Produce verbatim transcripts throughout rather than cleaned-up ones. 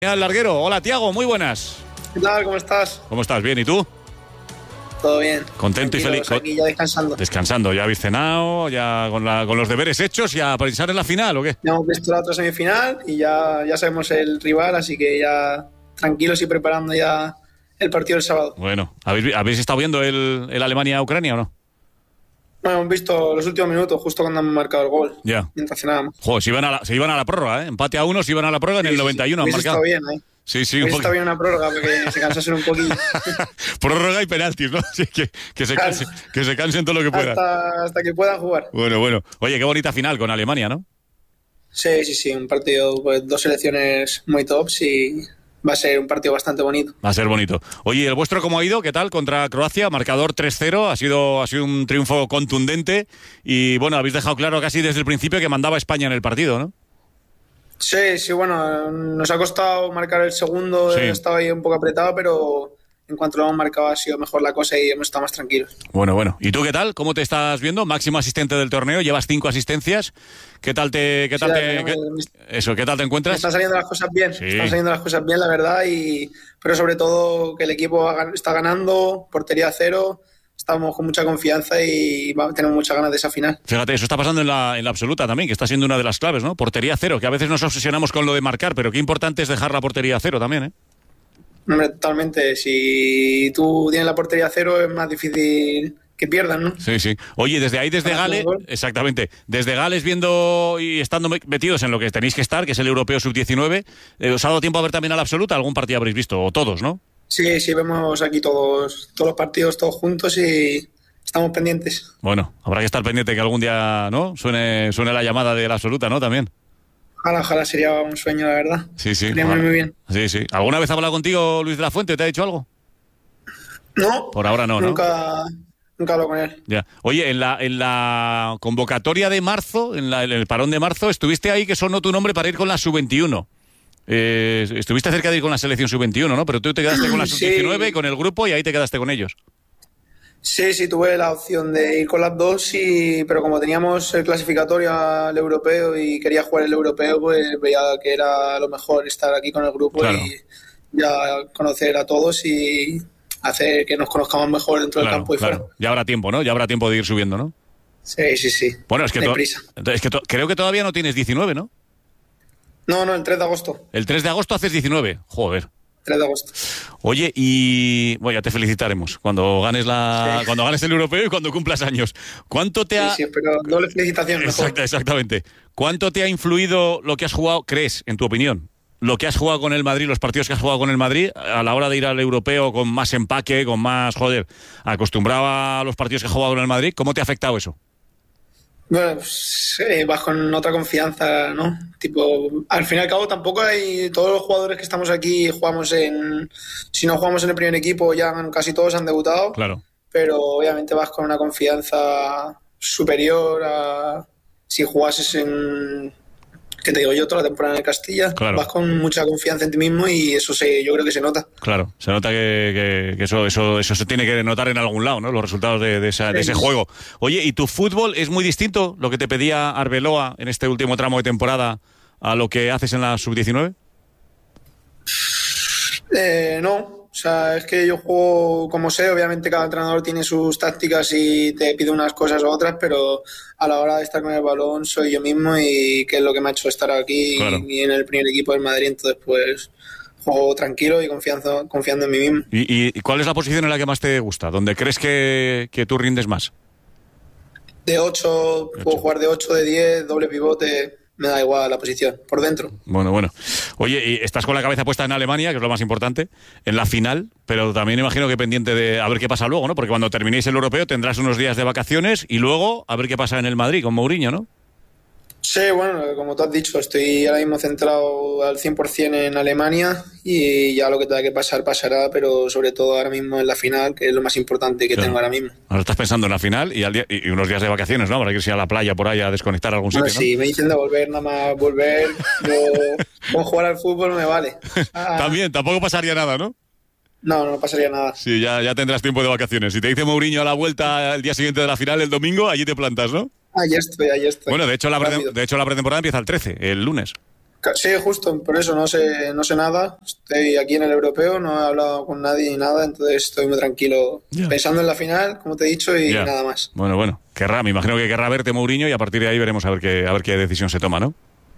Al larguero. Hola, Tiago, muy buenas. ¿Qué tal? ¿Cómo estás? ¿Cómo estás? ¿Bien? ¿Y tú? Todo bien. Contento y feliz. Aquí ya descansando. Descansando. ¿Ya habéis cenado? ¿Ya con, la, con los deberes hechos? ¿Ya para pensar en la final o qué? Ya hemos visto la otra semifinal y ya, ya sabemos el rival, así que ya tranquilos y preparando ya el partido del sábado. Bueno, ¿habéis, ¿habéis estado viendo el, el Alemania-Ucrania o no? Bueno, hemos visto los últimos minutos, justo cuando han marcado el gol. Ya. Mientras cenábamos. Joder, se iban a la, se iban a la prórroga, ¿eh? Empate a uno, se iban a la prórroga en Sí, el sí, noventa y uno. Sí, Han marcado. Está bien, ¿eh? Sí, sí. Está bien una prórroga porque se cansasen un poquillo. Prórroga y penaltis, ¿no? Sí, que, que, se cansen, que se cansen todo lo que puedan. Hasta, hasta que puedan jugar. Bueno, bueno. Oye, qué bonita final con Alemania, ¿no? Sí, sí, sí. Un partido, pues dos selecciones muy tops y va a ser un partido bastante bonito. Va a ser bonito. Oye, ¿el vuestro cómo ha ido? ¿Qué tal? Contra Croacia, marcador tres cero. Ha sido, ha sido un triunfo contundente. Y bueno, habéis dejado claro casi desde el principio que mandaba España en el partido, ¿no? Sí, sí, bueno, nos ha costado marcar el segundo, Sí. Estaba ahí un poco apretado, pero en cuanto lo hemos marcado ha sido mejor la cosa y hemos estado más tranquilos. Bueno, bueno. ¿Y tú qué tal? ¿Cómo te estás viendo? Máximo asistente del torneo, llevas cinco asistencias. ¿Qué tal te, qué tal Sí, te, qué- eso, ¿qué tal te encuentras? Están saliendo las cosas bien, Sí. están saliendo las cosas bien, la verdad, y pero sobre todo que el equipo ha gan- está ganando, portería cero, estamos con mucha confianza y va- tenemos muchas ganas de esa final. Fíjate, eso está pasando en la, en la absoluta también, que está siendo una de las claves, ¿no? Portería cero, que a veces nos obsesionamos con lo de marcar, pero qué importante es dejar la portería cero también, ¿eh? Hombre, totalmente, si tú tienes la portería cero es más difícil que pierdan, ¿no? Sí, sí. Oye, desde ahí, desde Para Gales, hacer un gol. exactamente, desde Gales viendo y estando me- metidos en lo que tenéis que estar, que es el Europeo sub diecinueve, eh, ¿os ha dado tiempo a ver también a la absoluta? ¿Algún partido habréis visto? O todos, ¿no? Sí, sí, vemos aquí todos, todos los partidos todos juntos y estamos pendientes. Bueno, habrá que estar pendiente que algún día, ¿no? Suene, suene la llamada de la absoluta, ¿no? También. Ojalá, ojalá sería un sueño, la verdad. Sí, sí. Sería muy, ojalá. muy bien. Sí, sí. ¿Alguna vez ha hablado contigo Luis de la Fuente? ¿Te ha dicho algo? No, Por ahora no, ¿no? nunca, nunca hablo con él. Ya. Oye, en la, en la convocatoria de marzo, en, la- en el parón de marzo, estuviste ahí que sonó tu nombre para ir con la sub veintiuno. Eh, estuviste cerca de ir con la selección sub veintiuno, ¿no? Pero tú te quedaste con la Sí. sub diecinueve, con el grupo, y ahí te quedaste con ellos. Sí, sí, tuve la opción de ir con las dos, y, pero como teníamos el clasificatorio al europeo y quería jugar el europeo, pues veía que era lo mejor estar aquí con el grupo Claro. y ya conocer a todos y hacer que nos conozcamos mejor dentro Claro, del campo y claro. fuera. Ya habrá tiempo, ¿no? Ya habrá tiempo de ir subiendo, ¿no? Sí, sí, sí. Bueno, es que, No hay to- prisa. es que to- creo que todavía no tienes diecinueve, ¿no? No, no, el tres de agosto. El tres de agosto haces diecinueve. Joder. tres de agosto. Oye, y bueno, ya te felicitaremos cuando ganes la, Sí. cuando ganes el europeo y cuando cumplas años. ¿Cuánto te ha Sí, sí, pero doble felicitación mejor. Exacta- exactamente. ¿Cuánto te ha influido lo que has jugado, crees, en tu opinión? Lo que has jugado con el Madrid, los partidos que has jugado con el Madrid, a la hora de ir al europeo con más empaque, con más, joder, acostumbrado a los partidos que has jugado en el Madrid, ¿cómo te ha afectado eso? Bueno, pues, eh, vas con otra confianza, ¿no? Tipo, al fin y al cabo tampoco hay, todos los jugadores que estamos aquí jugamos en, si no jugamos en el primer equipo ya han- casi todos han debutado, Claro. pero obviamente vas con una confianza superior a si jugases en, ¿qué te digo yo? Toda la temporada en el Castilla, Claro. vas con mucha confianza en ti mismo y eso se, yo creo que se nota. Claro, se nota que, que- que eso, eso, eso se tiene que notar en algún lado, ¿no? Los resultados de, de esa- de ese Sí. juego. Oye, ¿y tu fútbol es muy distinto, lo que te pedía Arbeloa en este último tramo de temporada, a lo que haces en la sub diecinueve? Eh, no, o sea, es que yo juego como sé, obviamente cada entrenador tiene sus tácticas y te pide unas cosas u otras, pero a la hora de estar con el balón soy yo mismo y que es lo que me ha hecho estar aquí Claro. y en el primer equipo del Madrid, entonces pues juego tranquilo y confianza, confiando en mí mismo. ¿Y, y- y cuál es la posición en la que más te gusta? ¿Dónde crees que, que tú rindes más? De ocho, puedo jugar de ocho, de diez, doble pivote, me da igual la posición, por dentro. Bueno, bueno. Oye, y estás con la cabeza puesta en Alemania, que es lo más importante, en la final, pero también imagino que pendiente de a ver qué pasa luego, ¿no? Porque cuando terminéis el europeo tendrás unos días de vacaciones y luego a ver qué pasa en el Madrid con Mourinho, ¿no? Sí, bueno, como tú has dicho, estoy ahora mismo centrado al cien por ciento en Alemania y ya lo que tenga que pasar, pasará, pero sobre todo ahora mismo en la final, que es lo más importante que Claro. tengo ahora mismo. Ahora estás pensando en la final y, al día- y unos días de vacaciones, ¿no? Habrá que irse a la playa por ahí a desconectar a algún sitio, Bueno, ¿no? si me dicen de volver, nada más volver, yo, con jugar al fútbol me vale. Ah, También, tampoco pasaría nada, ¿no? No, no pasaría nada. Sí, ya, ya tendrás tiempo de vacaciones. Si te dice Mourinho a la vuelta el día siguiente de la final, el domingo, allí te plantas, ¿no? Ahí estoy, ahí estoy. Bueno, de hecho, la, pre- Rápido. de hecho la pretemporada empieza el trece, el lunes. Sí, justo, por eso no sé, no sé nada. Estoy aquí en el europeo, no he hablado con nadie ni nada, entonces estoy muy tranquilo yeah. pensando en la final, como te he dicho, y yeah. nada más. Bueno, bueno, querrá, me imagino que querrá verte Mourinho y a partir de ahí veremos a ver qué, a ver qué decisión se toma, ¿no?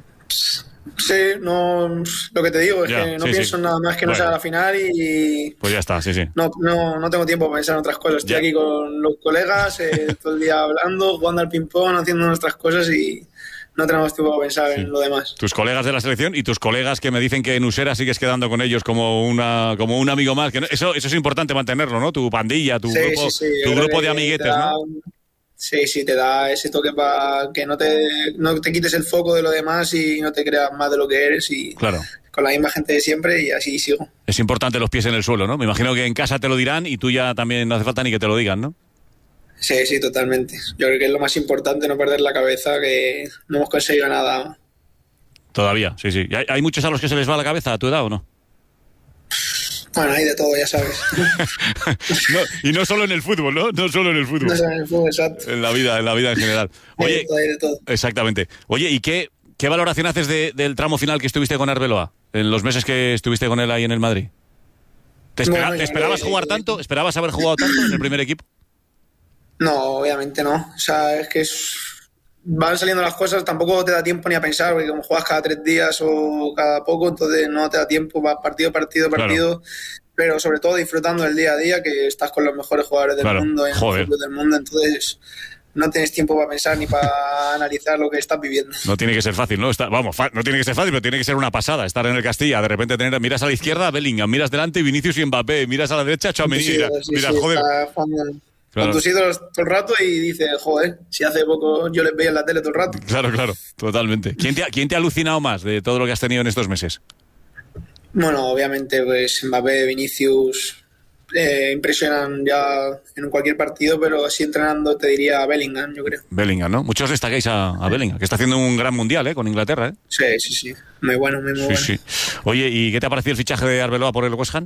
Sí, no, lo que te digo es yeah, que no sí, pienso sí. en nada más que no bueno. sea la final y... Pues ya está, sí, sí. No, no, no tengo tiempo para pensar en otras cosas. Estoy yeah. aquí con los colegas, eh, todo el día hablando, jugando al ping-pong, haciendo nuestras cosas y... no tenemos tiempo para pensar sí. en lo demás. Tus colegas de la selección y tus colegas que me dicen que en Usera sigues quedando con ellos como una como un amigo más. Que no, eso, eso es importante mantenerlo, ¿no? Tu pandilla, tu sí, grupo, sí, sí. tu grupo de amiguetes, da, ¿no? Sí, sí, te da ese toque para que no te, no te quites el foco de lo demás y no te creas más de lo que eres y claro. con la misma gente de siempre y así sigo. Es importante los pies en el suelo, ¿no? Me imagino que en casa te lo dirán y tú ya también no hace falta ni que te lo digan, ¿no? Sí, sí, totalmente. Yo creo que es lo más importante, no perder la cabeza, que no hemos conseguido nada. Todavía, sí, sí. ¿Hay, hay muchos a los que se les va la cabeza a tu edad o no? Bueno, hay de todo, ya sabes. no, y no solo en el fútbol, ¿no? No solo en el fútbol. No solo en el fútbol, exacto. En la vida, en la vida en general. Oye, hay de todo, hay de todo. Exactamente. Oye, ¿y qué, qué valoración haces de, del tramo final que estuviste con Arbeloa? En los meses que estuviste con él ahí en el Madrid. ¿Te, espera, bueno, ¿te esperabas que, jugar tanto? ¿Esperabas haber jugado tanto en el primer equipo? No, obviamente no. O sea, es que es... van saliendo las cosas, tampoco te da tiempo ni a pensar, porque como juegas cada tres días o cada poco, entonces no te da tiempo, vas partido, partido, partido, claro. Pero sobre todo disfrutando del día a día, que estás con los mejores jugadores del claro. mundo, en Joder. el fútbol del mundo, entonces no tienes tiempo para pensar ni para analizar lo que estás viviendo. No tiene que ser fácil, ¿no? Está, vamos, fa- no tiene que ser fácil, pero tiene que ser una pasada estar en el Castilla, de repente tener, miras a la izquierda a Bellingham, miras delante Vinicius y Mbappé, miras a la derecha a Tchouaméni, sí, sí, miras, sí, joder... Claro. Con tus ídolos todo el rato y dices, joder, si hace poco yo les veía en la tele todo el rato. Claro, claro, totalmente. ¿Quién te ha, quién te ha alucinado más de todo lo que has tenido en estos meses? Bueno, obviamente, pues Mbappé, Vinicius, eh, impresionan ya en cualquier partido, pero así entrenando te diría Bellingham, yo creo. Bellingham, ¿no? Muchos destacáis a, a Bellingham, que está haciendo un gran mundial, ¿eh? Con Inglaterra, ¿eh? Sí, sí, sí. Muy bueno, muy, muy sí, bueno. Sí. Oye, ¿y qué te ha parecido el fichaje de Arbeloa por el West Ham?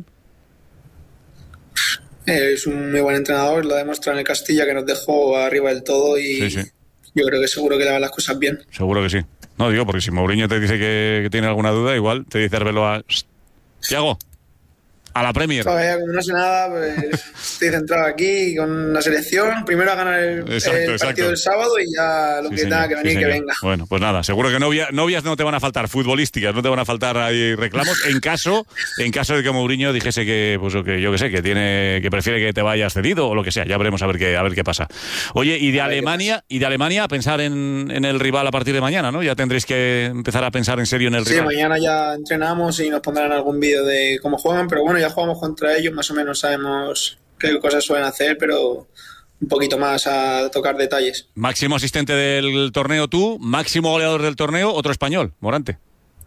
Es un muy buen entrenador, lo ha demostrado en el Castilla, que nos dejó arriba del todo y sí, sí. yo creo que seguro que le van las cosas bien. Seguro que sí. No, digo, porque si Mourinho te dice que, que tiene alguna duda, igual te dice Arbeloa, Thiago, a la Premier. Todavía como no sé nada, pues estoy centrado aquí con la selección. Primero a ganar el, exacto, el partido exacto. del sábado y ya lo sí, que señor, tenga que venir, sí, que venga. Bueno, pues nada, seguro que novia, novias no te van a faltar, futbolísticas, no te van a faltar ahí reclamos. En caso en caso de que Mourinho dijese que, pues que yo que sé, que tiene que prefiere que te vayas cedido o lo que sea, ya veremos a ver qué, a ver qué pasa. Oye, y de Alemania, y de Alemania a pensar en, en el rival a partir de mañana, ¿no? Ya tendréis que empezar a pensar en serio en el sí, rival. Sí, mañana ya entrenamos y nos pondrán algún vídeo de cómo juegan, pero bueno, ya jugamos contra ellos, más o menos sabemos qué cosas suelen hacer, pero un poquito más a tocar detalles. Máximo asistente del torneo tú, máximo goleador del torneo, otro español, Morante.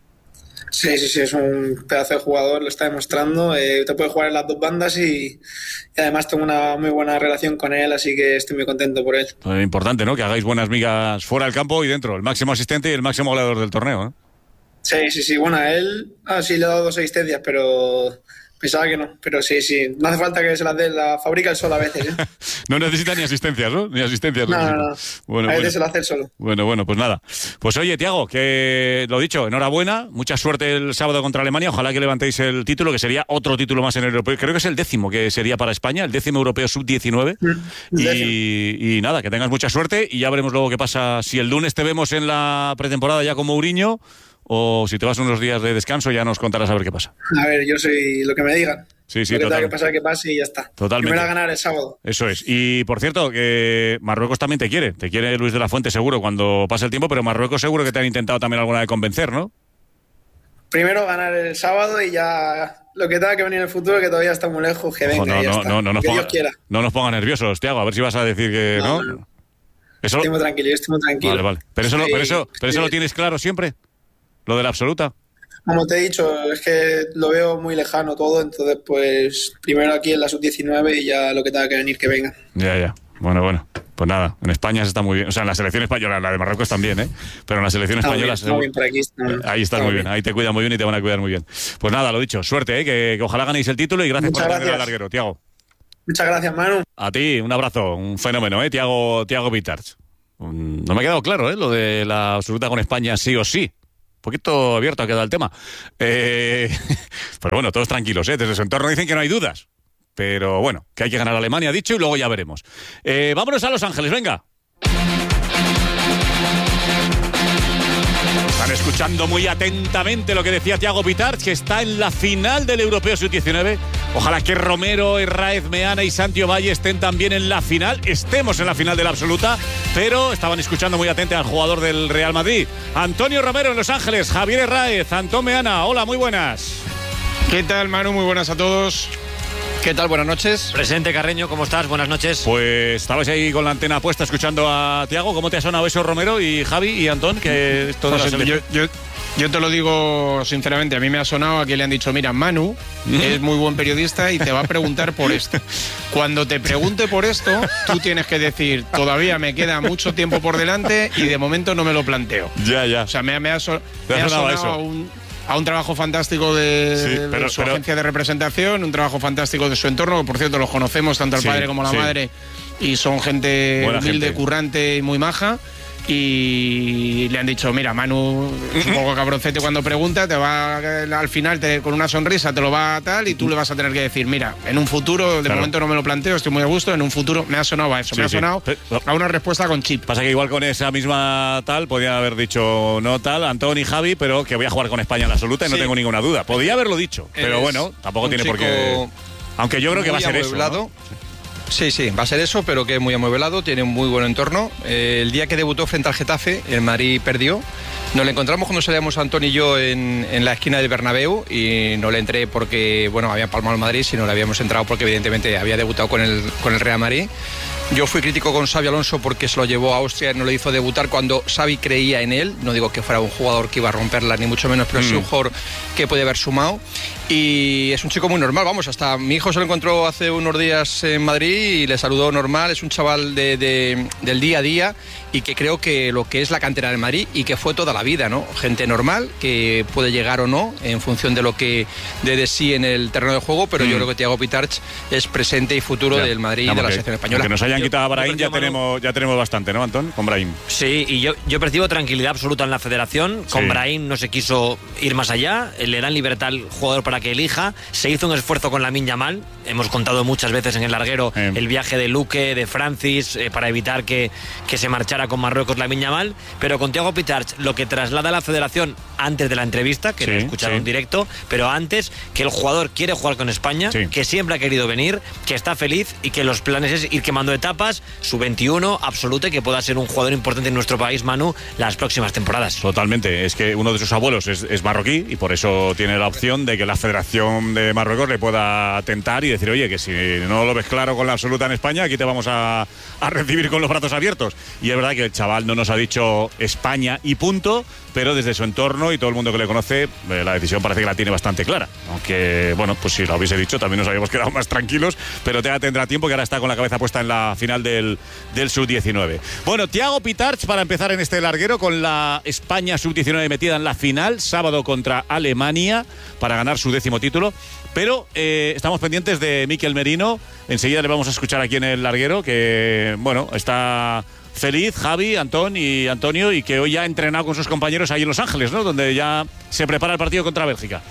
Sí, sí, sí, es un pedazo de jugador, lo está demostrando, eh, te puede jugar en las dos bandas y, y además tengo una muy buena relación con él, así que estoy muy contento por él. Pues importante, ¿no? Que hagáis buenas migas fuera del campo y dentro, el máximo asistente y el máximo goleador del torneo, ¿eh? Sí, sí, sí, bueno, a él ah, sí le he dado dos asistencias, pero... Pensaba que no, pero sí, sí. No hace falta que se las dé, la fabrica el solo a veces, ¿eh? No necesita ni asistencias, ¿no? Ni asistencias. No, no, no. Bueno, a veces bueno. se lo hace el solo. Bueno, bueno, pues nada. Pues oye, Thiago, que lo dicho, enhorabuena. Mucha suerte el sábado contra Alemania. Ojalá que levantéis el título, que sería otro título más en el europeo. Creo que es el décimo que sería para España, el décimo europeo sub diecinueve. Mm, y, y nada, que tengas mucha suerte y ya veremos luego qué pasa. Si el lunes te vemos en la pretemporada ya con Mourinho, o si te vas unos días de descanso, ya nos contarás a ver qué pasa. A ver, yo soy lo que me digan. Sí, sí, lo que total. tenga que pasar, que pase y ya está. Totalmente. Primero a ganar el sábado. Eso es. Y, por cierto, que Marruecos también te quiere. Te quiere Luis de la Fuente seguro cuando pase el tiempo, pero Marruecos seguro que te han intentado también alguna de convencer, ¿no? Primero ganar el sábado y ya lo que tenga que venir en el futuro, que todavía está muy lejos, que venga Ojo, no, y ya no, está. No, no, nos que ponga, Dios quiera. No nos ponga nerviosos, Thiago, a ver si vas a decir que no. no. no. Eso estoy lo... muy tranquilo, estoy muy tranquilo. Vale, vale. Pero eso, sí, lo, pero eso, sí. pero eso lo tienes claro siempre, lo de la absoluta. Como te he dicho, es que lo veo muy lejano todo, entonces pues primero aquí en la sub diecinueve y ya lo que tenga que venir que venga. Ya, ya. Bueno, bueno. Pues nada, en España se está muy bien. O sea, en la selección española, la de Marruecos también, ¿eh? Pero en la selección española... Está muy bien, por aquí. Está, ahí estás muy bien. bien, ahí te cuidan muy bien y te van a cuidar muy bien. Pues nada, lo dicho, suerte, ¿eh? Que, que ojalá ganéis el título y gracias Muchas por atender gracias. al larguero, Thiago. Muchas gracias, Manu. A ti, un abrazo, un fenómeno, ¿eh? Thiago, Thiago Vitarch. No me ha quedado claro, ¿eh? Lo de la absoluta con España sí o sí. poquito abierto ha quedado el tema. Eh, pero bueno, todos tranquilos, ¿eh? Desde su entorno dicen que no hay dudas. Pero bueno, que hay que ganar a Alemania, dicho, y luego ya veremos. Eh, vámonos a Los Ángeles, venga. Están escuchando muy atentamente lo que decía Thiago Pitarch, que está en la final del Europeo sub diecinueve. Ojalá que Romero, Herráez, Meana y Santi Ovalle estén también en la final, estemos en la final de la absoluta, pero estaban escuchando muy atento al jugador del Real Madrid. Antonio Romero en Los Ángeles, Javier Herráez, Antón Meana, hola, muy buenas. ¿Qué tal, Manu? Muy buenas a todos. ¿Qué tal? Buenas noches. Presente, Carreño, ¿cómo estás? Buenas noches. Pues estabais ahí con la antena puesta escuchando a Thiago. ¿Cómo te ha sonado eso, Romero y Javi y Antón? Que es toda pues la yo, yo, yo te lo digo sinceramente, a mí me ha sonado a que le han dicho, mira, Manu es muy buen periodista y te va a preguntar por esto. Cuando te pregunte por esto, tú tienes que decir, todavía me queda mucho tiempo por delante y de momento no me lo planteo. Ya, ya. O sea, me, me ha, so, me me ha ha sonado sonado eso. a un... a un trabajo fantástico de, sí, pero, de su pero, agencia de representación, un trabajo fantástico de su entorno, que por cierto los conocemos, tanto el sí, padre como la sí. madre, y son gente Buena humilde, gente. currante y muy maja. Y le han dicho, mira, Manu es un poco cabroncete cuando pregunta, te va al final te, con una sonrisa te lo va a tal y tú le vas a tener que decir, mira, en un futuro, de claro. momento no me lo planteo, estoy muy a gusto, en un futuro me ha sonado a eso, sí, me ha sí. sonado Pero, a una respuesta con chip. Pasa que igual con esa misma tal, podía haber dicho no tal, Antón y Javi, pero que voy a jugar con España en la absoluta y sí. no tengo ninguna duda. Podía haberlo dicho, pero Eres bueno, tampoco tiene por chico qué... Aunque yo creo que va a ser eso, ¿no? Sí, sí, va a ser eso, pero que es muy amueblado, tiene un muy buen entorno. Eh, el día que debutó frente al Getafe, el Madrid perdió. Nos lo encontramos cuando salíamos Antón y yo en, en la esquina del Bernabéu y no le entré porque, bueno, había palmado el Madrid, sino le habíamos entrado porque evidentemente había debutado con el, con el Real Madrid. Yo fui crítico con Xabi Alonso porque se lo llevó a Austria y no le hizo debutar cuando Xavi creía en él. No digo que fuera un jugador que iba a romperla, ni mucho menos, pero mm. sí un jugador que puede haber sumado. Y es un chico muy normal, vamos, hasta mi hijo se lo encontró hace unos días en Madrid y le saludó normal. Es un chaval de, de, del día a día y que creo que lo que es la cantera del Madrid y que fue toda la vida, ¿no? Gente normal que puede llegar o no en función de lo que dé de sí en el terreno de juego, pero mm. yo creo que Thiago Pitarch es presente y futuro ya. del Madrid y de la selección española. Que nos hayan yo, quitado a Brahim ya Manu. tenemos, ya tenemos bastante, ¿no, Antón? Con Brahim. Sí, y yo, yo percibo tranquilidad absoluta en la federación. Con sí. Brahim no se quiso ir más allá, le dan libertad al jugador para que elija. Se hizo un esfuerzo con Lamine Yamal. Hemos contado muchas veces en el larguero eh. el viaje de Luque, de Francis, eh, para evitar que, que se marchara con Marruecos Lamine Yamal. Pero con Thiago Pitarch, lo que traslada a la federación antes de la entrevista, que sí, lo he escuchado sí. en directo, pero antes, que el jugador quiere jugar con España, sí. que siempre ha querido venir, que está feliz y que los planes es ir quemando etapas, su veintiuno, absoluta, y que pueda ser un jugador importante en nuestro país, Manu, las próximas temporadas. Totalmente. Es que uno de sus abuelos es, es marroquí y por eso tiene la opción de que la Federación de Marruecos le pueda tentar y decir, oye, que si no lo ves claro con la absoluta en España, aquí te vamos a, a recibir con los brazos abiertos. Y es verdad que el chaval no nos ha dicho España y punto, pero desde su entorno y todo el mundo que le conoce, eh, la decisión parece que la tiene bastante clara. Aunque, bueno, pues si lo hubiese dicho también nos habíamos quedado más tranquilos, pero ya tendrá tiempo, que ahora está con la cabeza puesta en la final del, del sub diecinueve. Bueno, Thiago Pitarch para empezar en este larguero con la España sub diecinueve metida en la final, sábado contra Alemania, para ganar su décimo título. Pero eh, estamos pendientes de Mikel Merino. Enseguida le vamos a escuchar aquí en el larguero, que, bueno, está feliz, Javi, Antón y Antonio, y que hoy ya ha entrenado con sus compañeros ahí en Los Ángeles, ¿no? Donde ya se prepara el partido contra Bélgica.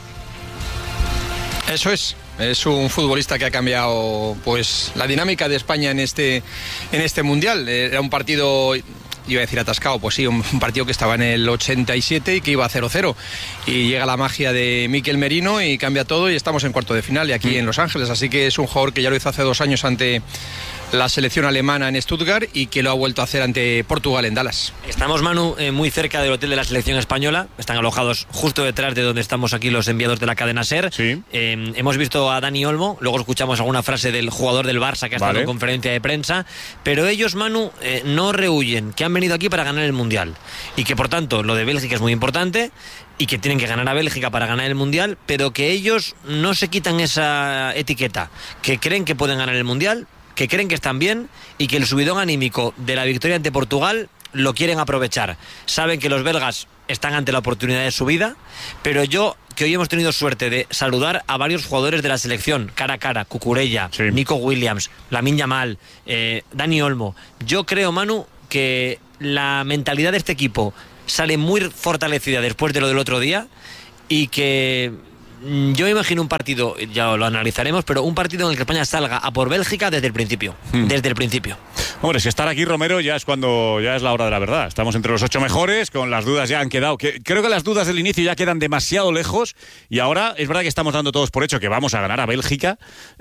Eso es. Es un futbolista que ha cambiado, pues, la dinámica de España en este, en este mundial. Era un partido, iba a decir atascado, pues sí, un partido que estaba en el ochenta y siete y que iba a cero cero. Y llega la magia de Mikel Merino y cambia todo y estamos en cuarto de final y aquí en Los Ángeles. Así que es un jugador que ya lo hizo hace dos años ante la selección alemana en Stuttgart y que lo ha vuelto a hacer ante Portugal en Dallas. Estamos, Manu, eh, muy cerca del hotel de la selección española. Están alojados justo detrás de donde estamos aquí los enviados de la cadena SER. Sí. Eh, hemos visto a Dani Olmo, luego escuchamos alguna frase del jugador del Barça que ha estado vale. en conferencia de prensa, pero ellos, Manu, eh, no rehuyen que han venido aquí para ganar el Mundial y que por tanto lo de Bélgica es muy importante y que tienen que ganar a Bélgica para ganar el Mundial, pero que ellos no se quitan esa etiqueta, que creen que pueden ganar el Mundial, que creen que están bien y que el subidón anímico de la victoria ante Portugal lo quieren aprovechar. Saben que los belgas están ante la oportunidad de su vida, pero yo, que hoy hemos tenido suerte de saludar a varios jugadores de la selección, cara a cara, Cucurella, sí. Nico Williams, Lamine Yamal, eh, Dani Olmo, yo creo, Manu, que la mentalidad de este equipo sale muy fortalecida después de lo del otro día y que yo me imagino un partido, ya lo analizaremos, pero un partido en el que España salga a por Bélgica desde el principio, hmm. desde el principio. Hombre, si estar aquí, Romero, ya es cuando ya es la hora de la verdad. Estamos entre los ocho mejores, con las dudas ya han quedado. Que, creo que las dudas del inicio ya quedan demasiado lejos y ahora es verdad que estamos dando todos por hecho que vamos a ganar a Bélgica,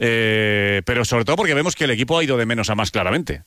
eh, pero sobre todo porque vemos que el equipo ha ido de menos a más claramente.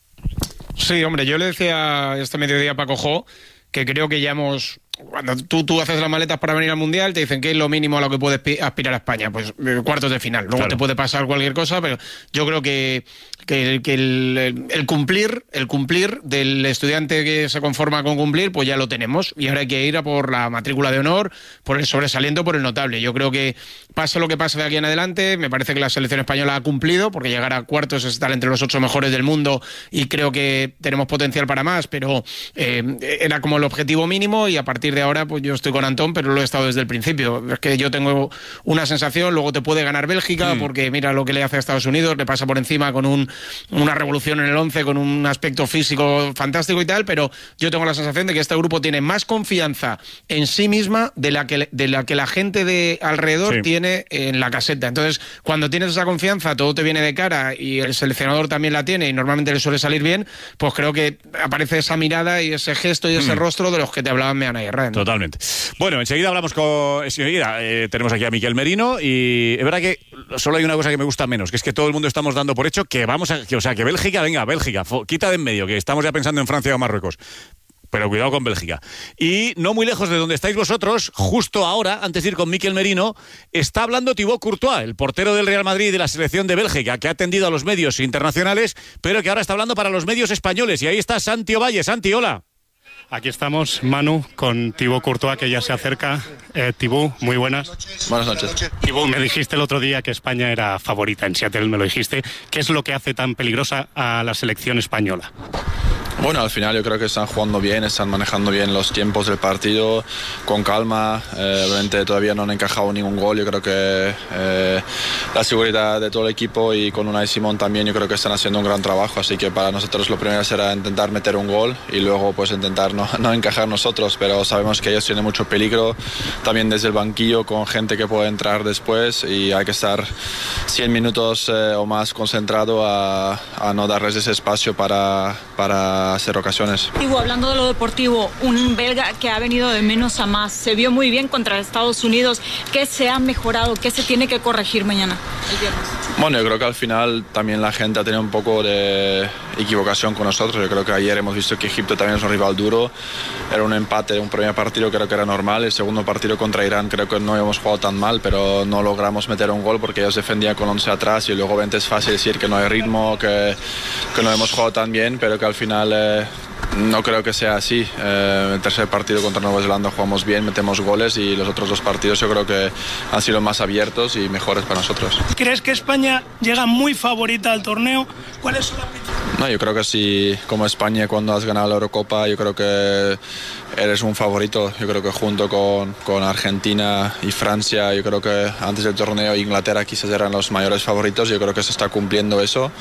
Sí, hombre, yo le decía este mediodía a Paco Jo que creo que ya hemos... Cuando tú, tú haces las maletas para venir al Mundial, te dicen que es lo mínimo a lo que puedes aspirar a España, pues cuartos de final. Luego claro. te puede pasar cualquier cosa, pero yo creo que, que, que el, el cumplir el cumplir del estudiante que se conforma con cumplir, pues ya lo tenemos. Y ahora hay que ir a por la matrícula de honor, por el sobresaliente, por el notable. Yo creo que pase lo que pase de aquí en adelante, me parece que la selección española ha cumplido, porque llegar a cuartos es estar entre los ocho mejores del mundo y creo que tenemos potencial para más, pero eh, era como el objetivo mínimo y a partir de ahora pues yo estoy con Antón, pero lo he estado desde el principio. Es que yo tengo una sensación, luego te puede ganar Bélgica, mm. porque mira lo que le hace a Estados Unidos, le pasa por encima con un, una revolución en el once, con un aspecto físico fantástico y tal, pero yo tengo la sensación de que este grupo tiene más confianza en sí misma de la que, de la, que la gente de alrededor sí. tiene en la caseta. Entonces, cuando tienes esa confianza, todo te viene de cara y el seleccionador también la tiene y normalmente le suele salir bien, pues creo que aparece esa mirada y ese gesto y ese mm. rostro de los que te hablaban Meana y Herrera. Totalmente. Bueno, enseguida hablamos con... Enseguida eh, tenemos aquí a Miquel Merino y es verdad que solo hay una cosa que me gusta menos, que es que todo el mundo estamos dando por hecho que vamos a... Que, o sea, que Bélgica, venga, Bélgica, fo, quita de en medio, que estamos ya pensando en Francia o Marruecos. Pero cuidado con Bélgica. Y no muy lejos de donde estáis vosotros, justo ahora, antes de ir con Miquel Merino, está hablando Thibaut Courtois, el portero del Real Madrid y de la selección de Bélgica, que ha atendido a los medios internacionales, pero que ahora está hablando para los medios españoles. Y ahí está Santi Ovalle. Santi, hola. Aquí estamos, Manu, con Thibaut Courtois, que ya se acerca. Eh, Thibaut, muy buenas. Buenas noches. Thibaut, me dijiste el otro día que España era favorita en Seattle, me lo dijiste. ¿Qué es lo que hace tan peligrosa a la selección española? Bueno, al final yo creo que están jugando bien, están manejando bien los tiempos del partido, con calma. Eh, obviamente todavía no han encajado ningún gol. Yo creo que eh, la seguridad de todo el equipo y con Unai Simón también yo creo que están haciendo un gran trabajo. Así que para nosotros lo primero será intentar meter un gol y luego pues intentar no, no encajar nosotros. Pero sabemos que ellos tienen mucho peligro, también desde el banquillo con gente que puede entrar después y hay que estar cien minutos eh, o más concentrado a, a no darles ese espacio para... para hacer ocasiones. Digo, hablando de lo deportivo, un belga que ha venido de menos a más, se vio muy bien contra Estados Unidos. ¿Qué se ha mejorado? ¿Qué se tiene que corregir mañana, el viernes? Bueno, yo creo que al final también la gente ha tenido un poco de equivocación con nosotros. Yo creo que ayer hemos visto que Egipto también es un rival duro. Era un empate, un primer partido creo que era normal. El segundo partido contra Irán creo que no hemos jugado tan mal, pero no logramos meter un gol porque ellos defendían con once atrás y luego obviamente es fácil decir que no hay ritmo, que, que no hemos jugado tan bien, pero que al final eh, no creo que sea así. Eh, el tercer partido contra Nueva Zelanda jugamos bien, metemos goles y los otros dos partidos yo creo que han sido más abiertos y mejores para nosotros. ¿Crees que España llega muy favorita al torneo? ¿Cuáles son las principales? No, yo creo que sí, como España cuando has ganado la Eurocopa, yo creo que eres un favorito. Yo creo que junto con, con Argentina y Francia, yo creo que antes del torneo Inglaterra quizás eran los mayores favoritos. Yo creo que se está cumpliendo eso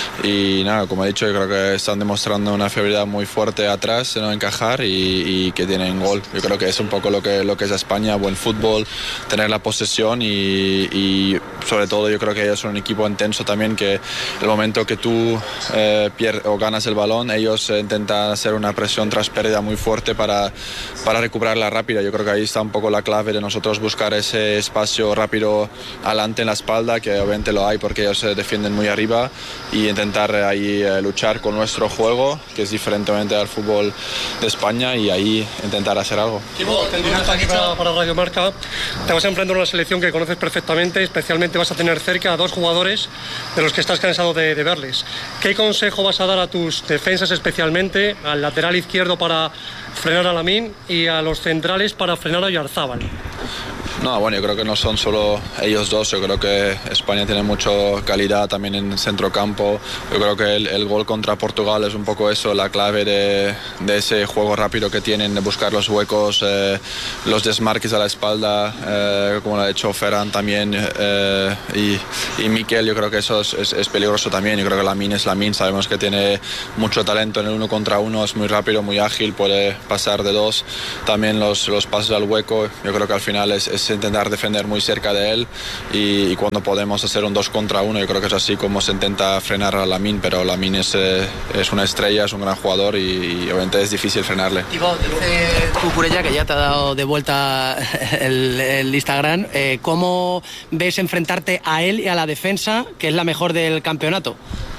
y nada, como he dicho, yo creo que están demostrando una fiabilidad muy fuerte atrás de no encajar y, y que tienen gol. Yo creo que es un poco lo que, lo que es España, buen fútbol, tener la posesión y, y sobre todo yo creo que ellos son un equipo intenso también, que el momento que tú eh, pierdes o ganas el balón, ellos eh, intentan hacer una presión tras pérdida muy fuerte para para recuperarla rápida. Yo creo que ahí está un poco la clave de nosotros buscar ese espacio rápido adelante en la espalda, que obviamente lo hay porque ellos se defienden muy arriba, y intentar ahí eh, luchar con nuestro juego, que es diferentemente al fútbol de España, y ahí intentar hacer algo. Aquí para, para Radio Marca te vas a enfrentar a una selección que conoces perfectamente, especialmente vas a tener cerca a dos jugadores de los que estás cansado de, de verles. ¿Qué consejo vas a dar a tus defensas, especialmente al lateral izquierdo para frenar a Lamine y a los centrales para frenar a Oyarzábal? No, bueno, yo creo que no son solo ellos dos, yo creo que España tiene mucha calidad también en centrocampo. Yo creo que el, el gol contra Portugal es un poco eso, la clave de, de ese juego rápido que tienen, de buscar los huecos, eh, los desmarques a la espalda, eh, como lo ha hecho Ferran también, eh, y, y Mikel. Yo creo que eso es, es, es peligroso también. Yo creo que Lamine es Lamine, sabemos que tiene mucho talento en el uno contra uno, es muy rápido, muy ágil, puede pasar de dos. También los, los pases al hueco, yo creo que al final es, es intentar defender muy cerca de él, y, y cuando podemos hacer un dos contra uno, yo creo que es así como se intenta frenar a Lamine, pero Lamine es, eh, es una estrella, es un gran jugador, y, y obviamente es difícil frenarle. Thibaut, dice Cucurella, que ya te ha dado de vuelta el, el Instagram, eh, ¿cómo ves enfrentarte a él y a la defensa, que es la mejor del campeonato?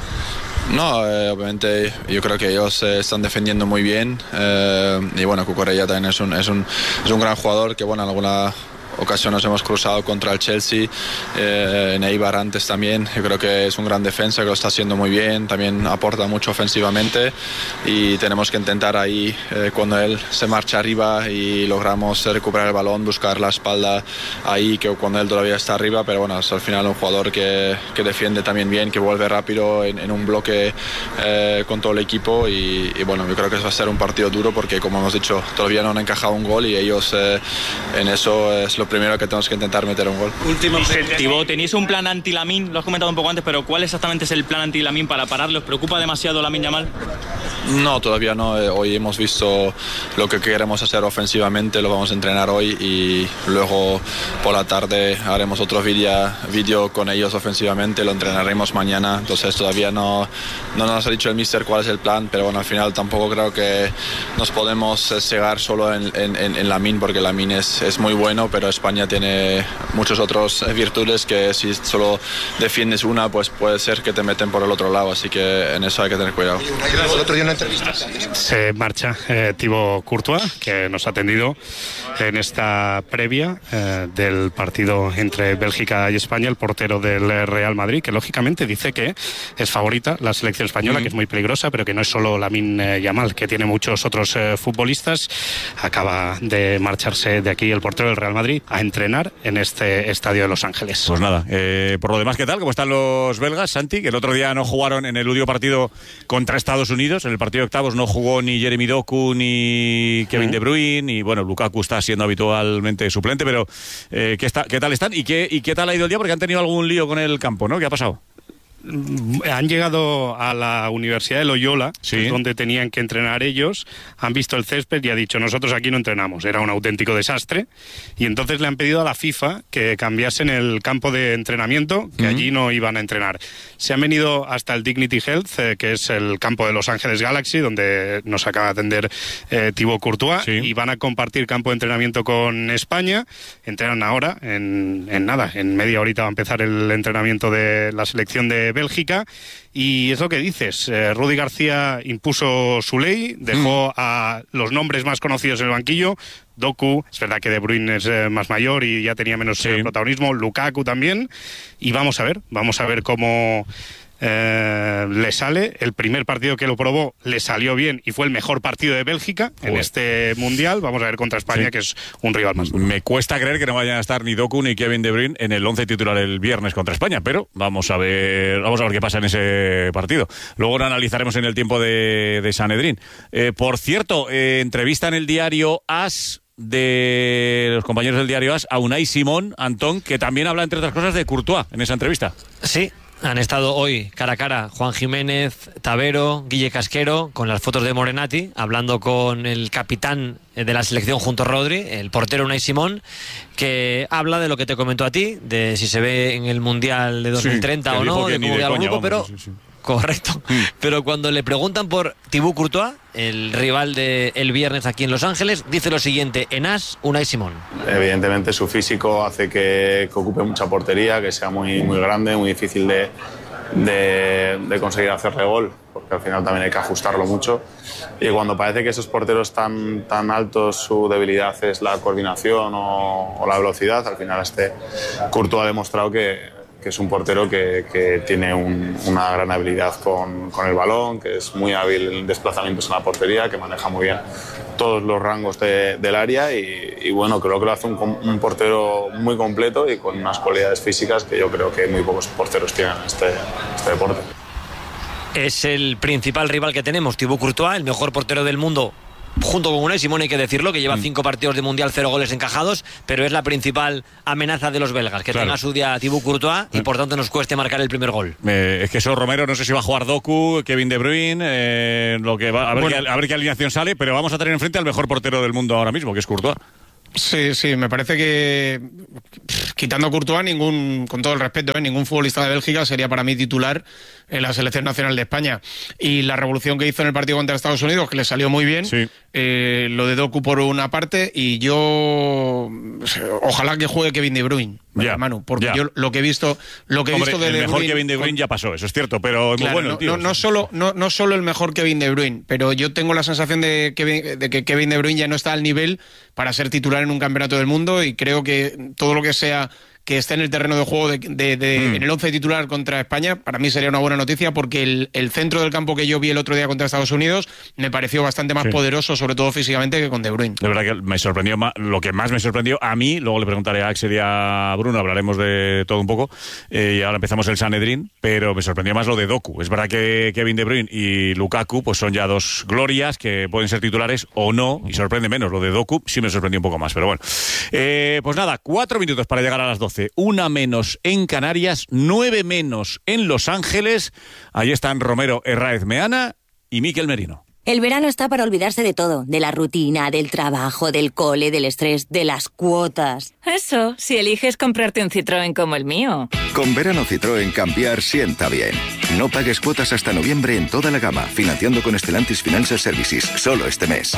No, eh, obviamente yo creo que ellos eh, están defendiendo muy bien, eh, y bueno, Cucurella también es un, es un, es un gran jugador que, bueno, en alguna ocasión nos hemos cruzado contra el Chelsea, eh, en Eibar antes también. Yo creo que es un gran defensa que lo está haciendo muy bien, también aporta mucho ofensivamente, y tenemos que intentar ahí, eh, cuando él se marcha arriba y logramos recuperar el balón, buscar la espalda ahí, que cuando él todavía está arriba, pero bueno, es al final un jugador que, que defiende también bien, que vuelve rápido en, en un bloque eh, con todo el equipo, y, y bueno, yo creo que va a ser un partido duro porque, como hemos dicho, todavía no han encajado un gol, y ellos eh, en eso es lo primero que tenemos que intentar meter un gol. Último, Thibaut, tenéis un plan anti-Lamine, lo has comentado un poco antes, pero ¿cuál exactamente es el plan anti-Lamine para pararlo? ¿Os preocupa demasiado Lamine Yamal? No, todavía no. Hoy hemos visto lo que queremos hacer ofensivamente, lo vamos a entrenar hoy, y luego por la tarde haremos otro vídeo con ellos ofensivamente, lo entrenaremos mañana. Entonces todavía no, no nos ha dicho el míster cuál es el plan, pero bueno, al final tampoco creo que nos podemos cegar solo en, en, en Lamine, porque Lamine es, es muy bueno, pero España tiene muchas otras virtudes que si solo defiendes una, pues puede ser que te meten por el otro lado, así que en eso hay que tener cuidado. El otro día una entrevista. Se marcha eh, Thibaut Courtois, que nos ha atendido en esta previa eh, del partido entre Bélgica y España, el portero del Real Madrid, que lógicamente dice que es favorita la selección española, mm. que es muy peligrosa, pero que no es solo Lamine Yamal, que tiene muchos otros eh, futbolistas. Acaba de marcharse de aquí el portero del Real Madrid a entrenar en este estadio de Los Ángeles. Pues nada, eh, por lo demás, ¿qué tal? ¿Cómo están los belgas, Santi? Que el otro día no jugaron en el último partido contra Estados Unidos. En el partido de octavos no jugó ni Jeremy Doku ni Kevin De Bruyne, y bueno, Lukaku está siendo habitualmente suplente, pero eh, ¿qué, está, ¿qué tal están? ¿Y qué, ¿Y qué tal ha ido el día? Porque han tenido algún lío con el campo, ¿no? ¿Qué ha pasado? Han llegado a la Universidad de Loyola, sí, que es donde tenían que entrenar ellos, han visto el césped y ha dicho, nosotros aquí no entrenamos, era un auténtico desastre, y entonces le han pedido a la FIFA que cambiasen el campo de entrenamiento, que uh-huh. allí no iban a entrenar. Se han venido hasta el Dignity Health, eh, que es el campo de Los Ángeles Galaxy, donde nos acaba de atender eh, Thibaut Courtois, sí, y van a compartir campo de entrenamiento con España. Entrenan ahora, en, en nada, en media horita va a empezar el entrenamiento de la selección de Bélgica, y es lo que dices, eh, Rudy García impuso su ley, dejó mm. a los nombres más conocidos en el banquillo. Doku, es verdad que De Bruyne es eh, más mayor y ya tenía menos sí. eh, protagonismo, Lukaku también, y vamos a ver, vamos a ver cómo Eh, le sale. El primer partido que lo probó le salió bien y fue el mejor partido de Bélgica Joder. en este Mundial. Vamos a ver contra España, sí, que es un rival más duro. Me cuesta creer que no vayan a estar ni Doku ni Kevin De Bruyne en el once titular el viernes contra España, pero vamos a ver vamos a ver qué pasa en ese partido. Luego lo analizaremos en el tiempo de, de Sanedrín. Eh, por cierto, eh, entrevista en el diario AS de los compañeros del diario AS a Unai Simón, Antón, que también habla, entre otras cosas, de Courtois en esa entrevista. Sí. Han estado hoy cara a cara Juan Jiménez, Tavero, Guille Casquero, con las fotos de Morenati, hablando con el capitán de la selección junto a Rodri, el portero Unai Simón, que habla de lo que te comentó a ti, de si se ve en el Mundial de dos mil treinta sí, o no, de cómo queda el grupo, pero... Sí, sí. Correcto, pero cuando le preguntan por Thibaut Courtois, el rival de el viernes aquí en Los Ángeles, dice lo siguiente en AS, Unai Simón. Evidentemente su físico hace que, que ocupe mucha portería, que sea muy, muy grande, muy difícil de, de, de conseguir hacerle gol, porque al final también hay que ajustarlo mucho. Y cuando parece que esos porteros tan, tan altos, su debilidad es la coordinación o, o la velocidad, al final este Courtois ha demostrado que que es un portero que, que tiene un, una gran habilidad con, con el balón, que es muy hábil en desplazamientos en la portería, que maneja muy bien todos los rangos de, del área y, y bueno, creo que lo hace un, un portero muy completo y con unas cualidades físicas que yo creo que muy pocos porteros tienen en este, este deporte. Es el principal rival que tenemos, Thibaut Courtois, el mejor portero del mundo, junto con Unai Simón, hay que decirlo, que lleva cinco partidos de Mundial, cero goles encajados, pero es la principal amenaza de los belgas, que claro. tenga su día Thibaut Courtois y por tanto nos cueste marcar el primer gol. Eh, es que eso, Romero, no sé si va a jugar Doku, Kevin De Bruyne, eh, lo que va, a, ver bueno. qué, a ver qué alineación sale, pero vamos a tener enfrente al mejor portero del mundo ahora mismo, que es Courtois. Sí, sí, me parece que quitando a Courtois, ningún, con todo el respeto, ¿eh? ningún futbolista de Bélgica sería para mí titular en la selección nacional de España. Y la revolución que hizo en el partido contra Estados Unidos, que le salió muy bien, sí. eh, lo de Doku por una parte, y yo ojalá que juegue Kevin De Bruyne, ya, Manu, porque ya. yo lo que he visto, lo que he Hombre, visto de el De mejor Bruyne, Kevin De Bruyne con... ya pasó, eso es cierto, pero es claro, muy bueno no, el tío. No, no, solo, no, no solo el mejor Kevin De Bruyne, pero yo tengo la sensación de, Kevin, de que Kevin De Bruyne ya no está al nivel para ser titular en un campeonato del mundo, y creo que todo lo que sea que esté en el terreno de juego de, de, de, mm. en el once titular contra España, para mí sería una buena noticia, porque el, el centro del campo que yo vi el otro día contra Estados Unidos me pareció bastante más sí. poderoso, sobre todo físicamente, que con De Bruyne. De verdad que me sorprendió más, lo que más me sorprendió a mí, luego le preguntaré a Axel y a Bruno, hablaremos de todo un poco, eh, y ahora empezamos el Sanedrín, pero me sorprendió más lo de Doku. Es verdad que Kevin De Bruyne y Lukaku pues son ya dos glorias que pueden ser titulares o no, y sorprende menos. Lo de Doku sí me sorprendió un poco más, pero bueno. Eh, pues nada, cuatro minutos para llegar a las doce. Una menos en Canarias, nueve menos en Los Ángeles. Allí están Romero Herráez Meana y Miquel Merino. El verano está para olvidarse de todo, de la rutina, del trabajo, del cole, del estrés, de las cuotas. Eso, si eliges comprarte un Citroën como el mío. Con verano Citroën cambiar sienta bien. No pagues cuotas hasta noviembre en toda la gama, financiando con Stellantis Financial Services, solo este mes.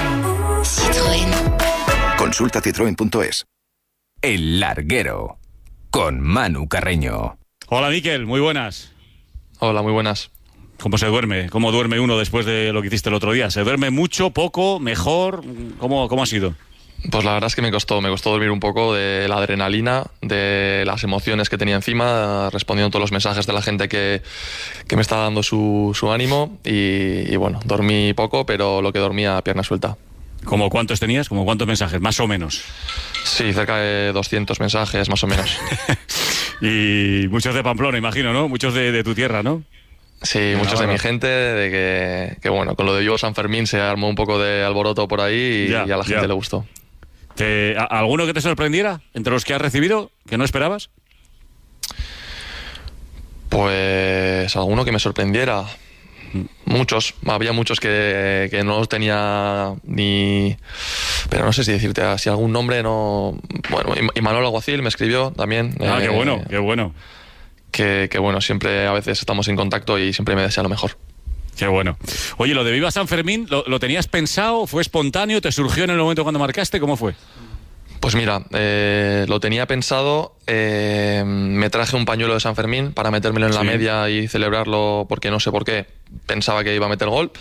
Citroën. Consulta citroen punto es. El Larguero, con Manu Carreño. Hola, Miquel, muy buenas. Hola, muy buenas. ¿Cómo se duerme? ¿Cómo duerme uno después de lo que hiciste el otro día? ¿Se duerme mucho, poco, mejor? ¿Cómo, cómo ha sido? Pues la verdad es que me costó, me costó dormir un poco de la adrenalina, de las emociones que tenía encima, respondiendo a todos los mensajes de la gente que, que me estaba dando su, su ánimo y, y bueno, dormí poco, pero lo que dormía a pierna suelta. ¿Cómo cuántos tenías? ¿Cómo cuántos mensajes? ¿Más o menos? Sí, cerca de doscientos mensajes, más o menos. Y muchos de Pamplona, imagino, ¿no? Muchos de, de tu tierra, ¿no? Sí, muchos de mi gente, de que, que bueno, con lo de Vivo San Fermín se armó un poco de alboroto por ahí y, ya, y a la gente ya. le gustó. ¿Te, a, ¿Alguno que te sorprendiera entre los que has recibido, que no esperabas? Pues alguno que me sorprendiera. Muchos, había muchos que, que no los tenía ni... Pero no sé si decirte si algún nombre no... Bueno, Imanol Alguacil me escribió también. Ah, eh, qué bueno, qué bueno. Que, que bueno, siempre a veces estamos en contacto y siempre me desea lo mejor. Qué bueno. Oye, lo de Viva San Fermín, ¿lo, lo tenías pensado? ¿Fue espontáneo? ¿Te surgió en el momento cuando marcaste? ¿Cómo fue? Pues mira, eh, lo tenía pensado, eh, me traje un pañuelo de San Fermín para metérmelo en la sí. media y celebrarlo porque no sé por qué, pensaba que iba a meter gol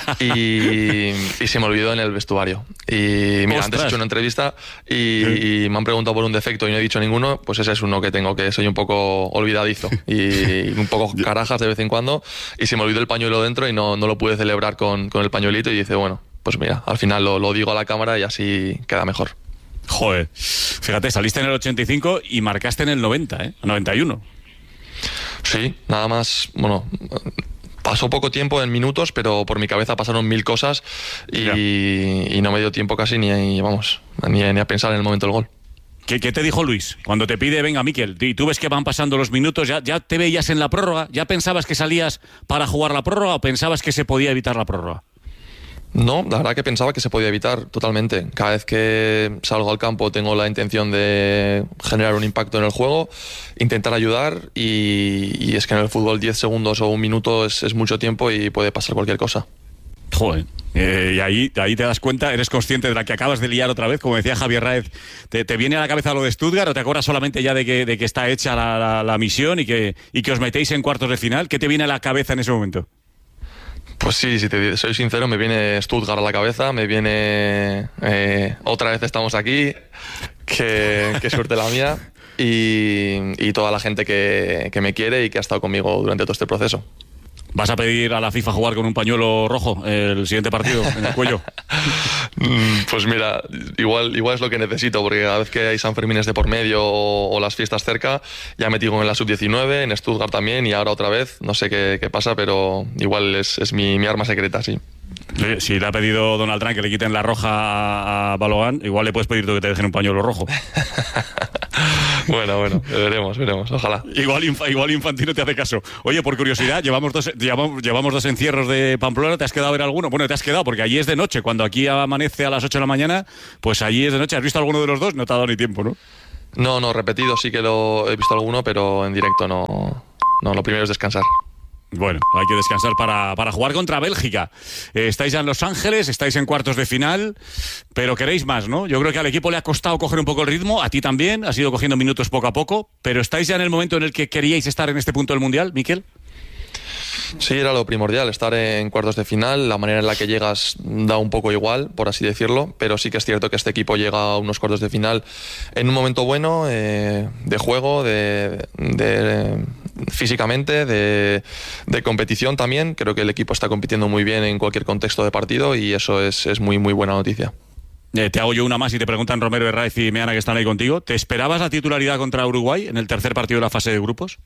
y, y se me olvidó en el vestuario. Y mira, Ostras. antes he hecho una entrevista y, sí. y me han preguntado por un defecto y no he dicho ninguno, pues ese es uno que tengo, que soy un poco olvidadizo y un poco carajas de vez en cuando, y se me olvidó el pañuelo dentro y no, no lo pude celebrar con, con el pañuelito, y dice, bueno, pues mira, al final lo, lo digo a la cámara y así queda mejor. Joder, fíjate, saliste en el ochenta y cinco y marcaste en el noventa, ¿eh? noventa y uno. Sí, nada más, bueno, pasó poco tiempo en minutos, pero por mi cabeza pasaron mil cosas y, y no me dio tiempo casi ni, vamos, ni, ni a pensar en el momento del gol. ¿Qué, ¿Qué te dijo Luis cuando te pide, venga, Miquel, y tú ves que van pasando los minutos, ¿ya, ya te veías en la prórroga? ¿Ya pensabas que salías para jugar la prórroga o pensabas que se podía evitar la prórroga? No, la verdad que pensaba que se podía evitar totalmente. Cada vez que salgo al campo tengo la intención de generar un impacto en el juego, intentar ayudar y, y es que en el fútbol diez segundos o un minuto es, es mucho tiempo y puede pasar cualquier cosa. Joder, eh, y ahí, ahí te das cuenta, eres consciente de la que acabas de liar otra vez, como decía Javier Raez. ¿Te, te viene a la cabeza lo de Stuttgart o te acuerdas solamente ya de que, de que está hecha la, la, la misión y que, y que os metéis en cuartos de final? ¿Qué te viene a la cabeza en ese momento? Pues sí, si te soy sincero, me viene Stuttgart a la cabeza, me viene eh, otra vez estamos aquí, que, que suerte la mía, y, y toda la gente que, que me quiere y que ha estado conmigo durante todo este proceso. ¿Vas a pedir a la FIFA jugar con un pañuelo rojo el siguiente partido en el cuello? Pues mira, igual, igual es lo que necesito, porque cada vez que hay San Fermines de por medio o, o las fiestas cerca, ya me digo en la sub diecinueve, en Stuttgart también, y ahora otra vez, no sé qué, qué pasa, pero igual es, es mi, mi arma secreta, sí. Oye, si le ha pedido Donald Trump que le quiten la roja a, a Balogan, igual le puedes pedir tú que te dejen un pañuelo rojo. Bueno, bueno, veremos, veremos, ojalá. Igual, igual Infantino te hace caso. Oye, por curiosidad, llevamos dos, llevamos, llevamos dos encierros de Pamplona, ¿te has quedado a ver alguno? Bueno, te has quedado porque allí es de noche, cuando aquí amanece a las ocho de la mañana, pues allí es de noche. ¿Has visto alguno de los dos? No te ha dado ni tiempo, ¿no? No, no, repetido sí que lo he visto alguno, pero en directo no. No, lo primero es descansar. Bueno, hay que descansar para, para jugar contra Bélgica. Eh, estáis ya en Los Ángeles, estáis en cuartos de final, pero queréis más, ¿no? Yo creo que al equipo le ha costado coger un poco el ritmo, a ti también, has ido cogiendo minutos poco a poco, pero ¿estáis ya en el momento en el que queríais estar en este punto del Mundial, Mikel? Sí, era lo primordial, estar en cuartos de final. La manera en la que llegas da un poco igual, por así decirlo, pero sí que es cierto que este equipo llega a unos cuartos de final en un momento bueno, eh, de juego, de, de físicamente, de, de competición también. Creo que el equipo está compitiendo muy bien en cualquier contexto de partido y eso es, es muy, muy buena noticia. Eh, te hago yo una más y te preguntan Romero Herraiz y Meana, que están ahí contigo. ¿Te esperabas la titularidad contra Uruguay en el tercer partido de la fase de grupos?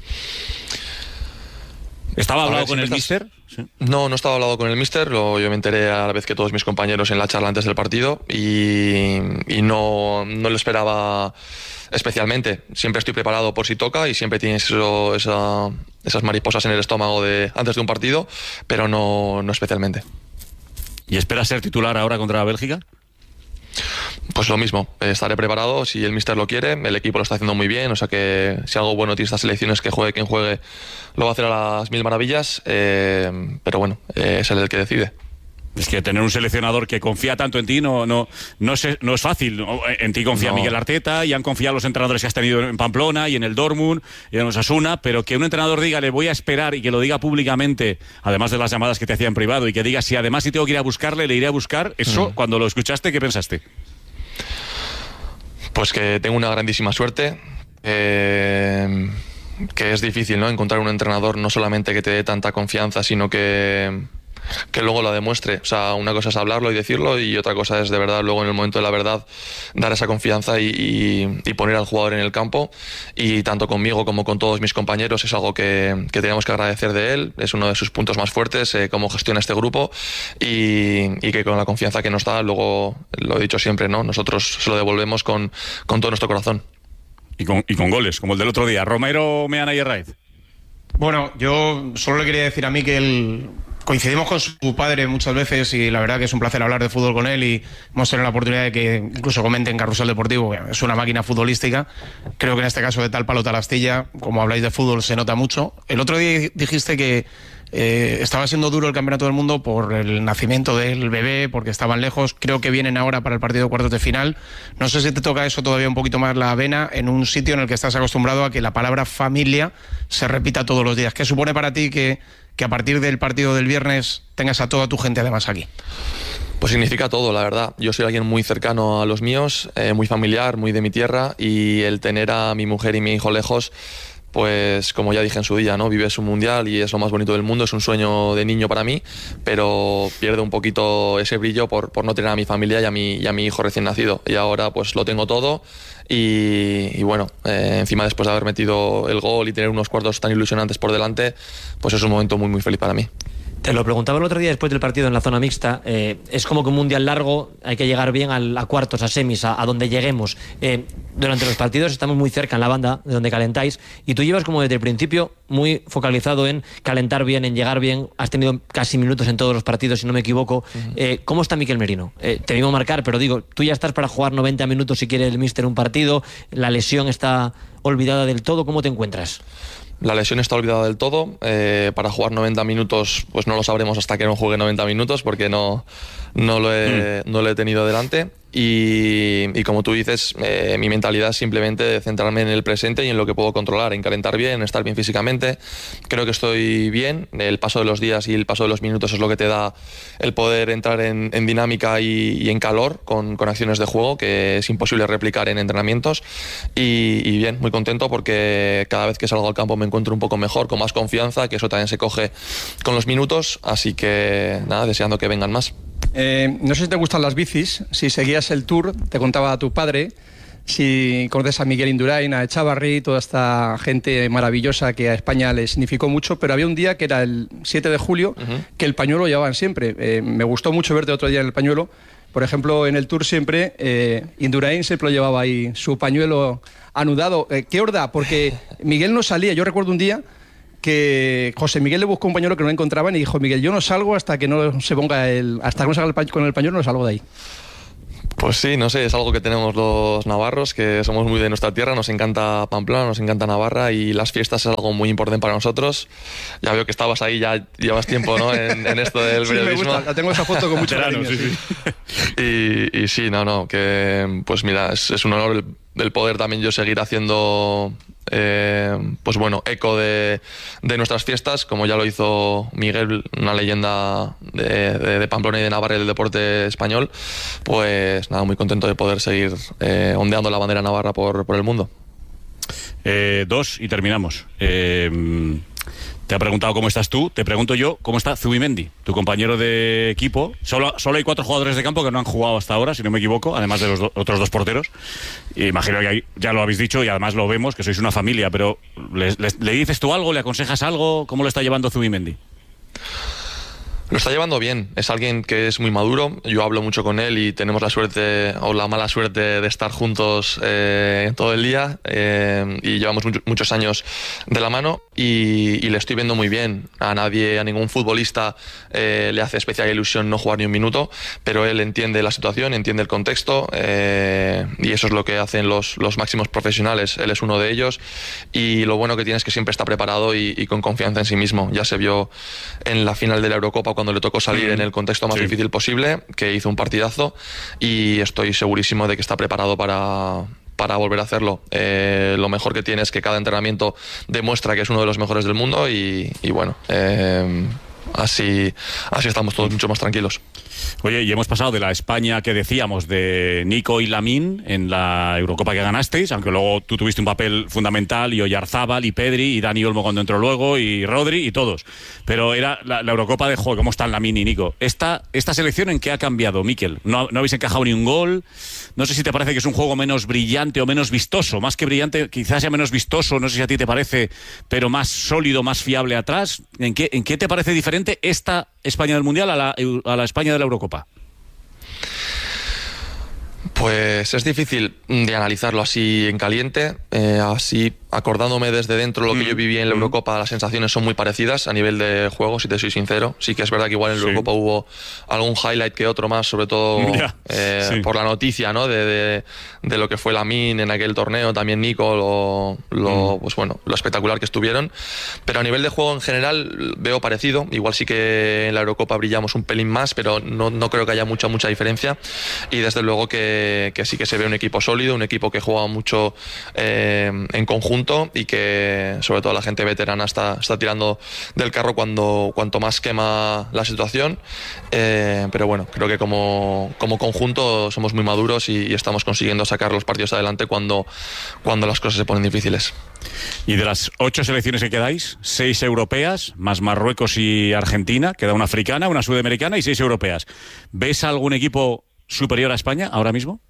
¿Estaba hablado con el míster? Sí. No, no estaba hablado con el míster. Lo, yo me enteré a la vez que todos mis compañeros en la charla antes del partido y, y no, no lo esperaba especialmente. Siempre estoy preparado por si toca y siempre tienes eso, esa, esas mariposas en el estómago de, antes de un partido, pero no, no especialmente. ¿Y esperas ser titular ahora contra Bélgica? Pues lo mismo, estaré preparado si el míster lo quiere, el equipo lo está haciendo muy bien, o sea que si algo bueno tiene estas selecciones, que juegue quien juegue, lo va a hacer a las mil maravillas, eh, pero bueno, eh, es él el que decide. Es que tener un seleccionador que confía tanto en ti no, no, no, es, no es fácil. En ti confía no. Miguel Arteta y han confiado los entrenadores que has tenido en Pamplona y en el Dortmund y en Osasuna, pero que un entrenador diga le voy a esperar y que lo diga públicamente, además de las llamadas que te hacía en privado, y que diga si además si tengo que ir a buscarle, le iré a buscar, eso, mm. cuando lo escuchaste, ¿qué pensaste? Pues que tengo una grandísima suerte, eh, que es difícil, ¿no?, encontrar un entrenador no solamente que te dé tanta confianza, sino que, que luego la demuestre. O sea, una cosa es hablarlo y decirlo y otra cosa es de verdad luego en el momento de la verdad dar esa confianza y, y, y poner al jugador en el campo, y tanto conmigo como con todos mis compañeros es algo que, que tenemos que agradecer de él. Es uno de sus puntos más fuertes, eh, cómo gestiona este grupo y, y que con la confianza que nos da luego, lo he dicho siempre, ¿no?, nosotros se lo devolvemos con, con todo nuestro corazón. Y con, y con goles, como el del otro día. Romero, Meana y Herraiz. Bueno, yo solo le quería decir a mí que él... Coincidimos con su padre muchas veces y la verdad que es un placer hablar de fútbol con él, y hemos tenido la oportunidad de que incluso comente en Carrusel Deportivo, que es una máquina futbolística. Creo que en este caso de tal palo tal astilla, como habláis de fútbol, se nota mucho. El otro día dijiste que eh, estaba siendo duro el Campeonato del Mundo por el nacimiento del bebé, porque estaban lejos. Creo que vienen ahora para el partido de cuartos de final. No sé si te toca eso todavía un poquito más la vena en un sitio en el que estás acostumbrado a que la palabra familia se repita todos los días. ¿Qué supone para ti que... que a partir del partido del viernes tengas a toda tu gente además aquí? Pues significa todo, la verdad. Yo soy alguien muy cercano a los míos, eh, muy familiar, muy de mi tierra, y el tener a mi mujer y mi hijo lejos, pues como ya dije en su día, ¿no?, vives un mundial y es lo más bonito del mundo, es un sueño de niño para mí, pero pierde un poquito ese brillo por, por no tener a mi familia y a mi, y a mi hijo recién nacido. Y ahora pues lo tengo todo. Y, y bueno, eh, encima después de haber metido el gol y tener unos cuartos tan ilusionantes por delante, pues es un momento muy muy feliz para mí. Te lo preguntaba el otro día después del partido en la zona mixta. Eh, es como que un mundial largo, hay que llegar bien al, a cuartos, a semis, a, a donde lleguemos. Eh, durante los partidos estamos muy cerca en la banda de donde calentáis, y tú llevas como desde el principio muy focalizado en calentar bien, en llegar bien. Has tenido casi minutos en todos los partidos, si no me equivoco. Uh-huh. Eh, ¿Cómo está Mikel Merino? Eh, te vimos marcar, pero digo, tú ya estás para jugar noventa minutos si quiere el míster un partido. La lesión está olvidada del todo. ¿Cómo te encuentras? La lesión está olvidada del todo. Eh, para jugar noventa minutos, pues no lo sabremos hasta que no juegue noventa minutos, porque no, no, lo, he, mm. no lo he tenido delante. Y, y como tú dices, eh, mi mentalidad es simplemente de centrarme en el presente y en lo que puedo controlar, en calentar bien, en estar bien físicamente. Creo que estoy bien. El paso de los días y el paso de los minutos es lo que te da el poder entrar en, en dinámica y, y en calor con, con acciones de juego, que es imposible replicar en entrenamientos. Y, y bien, muy contento porque cada vez que salgo al campo me encuentro un poco mejor, con más confianza, que eso también se coge con los minutos. Así que nada, deseando que vengan más. Eh, no sé si te gustan las bicis, si seguías el Tour, te contaba tu padre, si conoces a Miguel Indurain, a Echavarri, toda esta gente maravillosa que a España le significó mucho, pero había un día que era el siete de julio, uh-huh. que el pañuelo lo llevaban siempre. Eh, me gustó mucho verte otro día en el pañuelo. Por ejemplo, en el Tour siempre, eh, Indurain siempre lo llevaba ahí, su pañuelo anudado. Eh, ¿Qué horda? Porque Miguel no salía. Yo recuerdo un día que José Miguel le buscó un pañuelo que no encontraban y dijo, Miguel, yo no salgo hasta que no se ponga el... hasta que no salga el pañuelo, con el pañuelo no salgo de ahí. Pues sí, no sé, es algo que tenemos los navarros, que somos muy de nuestra tierra, nos encanta Pamplona, nos encanta Navarra y las fiestas es algo muy importante para nosotros. Ya veo que estabas ahí, ya llevas tiempo, ¿no? en, en esto del sí, periodismo. Me gusta, tengo esa foto con mucho cariño. Sí, sí. Y, y sí, no, no, que pues mira, es, es un honor el, el poder también yo seguir haciendo... Eh, pues bueno, eco de, de nuestras fiestas, como ya lo hizo Miguel, una leyenda de, de, de Pamplona y de Navarra y del deporte español. Pues nada, muy contento de poder seguir eh, ondeando la bandera navarra por, por el mundo. Eh, dos y terminamos. Eh, te ha preguntado cómo estás tú, te pregunto yo cómo está Zubimendi, tu compañero de equipo. Solo, solo hay cuatro jugadores de campo que no han jugado hasta ahora, si no me equivoco, además de los do, otros dos porteros. Y imagino que ahí, ya lo habéis dicho y además lo vemos, que sois una familia, pero ¿le, le, le dices tú algo, le aconsejas algo? ¿Cómo lo está llevando Zubimendi? Lo está llevando bien, es alguien que es muy maduro, yo hablo mucho con él y tenemos la suerte o la mala suerte de estar juntos eh, todo el día eh, y llevamos mucho, muchos años de la mano y, y le estoy viendo muy bien. A nadie, a ningún futbolista eh, le hace especial ilusión no jugar ni un minuto, pero él entiende la situación, entiende el contexto eh, y eso es lo que hacen los, los máximos profesionales, él es uno de ellos y lo bueno que tiene es que siempre está preparado y, y con confianza en sí mismo. Ya se vio en la final de la Eurocopa cuando le tocó salir en el contexto más sí. difícil posible, que hizo un partidazo y estoy segurísimo de que está preparado para, para volver a hacerlo. Eh, lo mejor que tiene es que cada entrenamiento demuestra que es uno de los mejores del mundo y, y bueno, eh, así, así estamos todos mucho más tranquilos. Oye, y hemos pasado de la España que decíamos de Nico y Lamine en la Eurocopa que ganasteis, aunque luego tú tuviste un papel fundamental, y Oyarzábal, y Pedri, y Dani Olmo cuando entró luego, y Rodri, y todos. Pero era la, la Eurocopa de juego, ¿cómo están Lamine y Nico? ¿Esta, esta selección en qué ha cambiado, Mikel? No, no habéis encajado ni un gol. No sé si te parece que es un juego menos brillante o menos vistoso. Más que brillante, quizás sea menos vistoso, no sé si a ti te parece, pero más sólido, más fiable atrás. ¿En qué, en qué te parece diferente esta España del Mundial a la, a la España de la Eurocopa? Pues es difícil de analizarlo así en caliente, eh, así acordándome desde dentro lo que yo viví en la Eurocopa, las sensaciones son muy parecidas a nivel de juego, si te soy sincero. Sí que es verdad que igual en la sí. Eurocopa hubo algún highlight que otro más, sobre todo yeah. eh, sí. por la noticia, ¿no? de, de, de lo que fue Lamine en aquel torneo, también Nico, lo, lo, mm. pues bueno, lo espectacular que estuvieron. Pero a nivel de juego en general veo parecido, igual sí que en la Eurocopa brillamos un pelín más, pero no, no creo que haya mucha, mucha diferencia. Y desde luego que, que sí que se ve un equipo sólido, un equipo que juega mucho eh, en conjunto y que sobre todo la gente veterana está, está tirando del carro cuando cuanto más quema la situación, eh, pero bueno, creo que como, como conjunto somos muy maduros y, y estamos consiguiendo sacar los partidos adelante cuando, cuando las cosas se ponen difíciles. Y de las ocho selecciones que quedáis, seis europeas, más Marruecos y Argentina, queda una africana, una sudamericana y seis europeas. ¿Ves algún equipo superior a España ahora mismo?